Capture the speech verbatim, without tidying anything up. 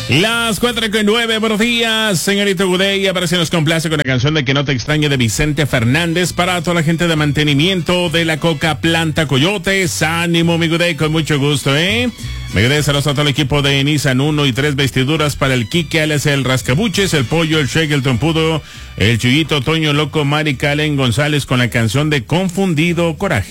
Las cuatro con nueve, buenos días, señorito Gudey. A ver si nos complace con la canción de Que no te extrañe de Vicente Fernández para toda la gente de mantenimiento de la Coca Planta Coyotes. Ánimo, mi Gudey, con mucho gusto, ¿eh? Mi Gudey, saludos a todo el equipo de Nissan uno y tres vestiduras para el Quique, alias el Rascabuches, el Pollo, el Shake, el Trompudo, el Chuyito, Toño Loco, Mari Calen González con la canción de Confundido Coraje.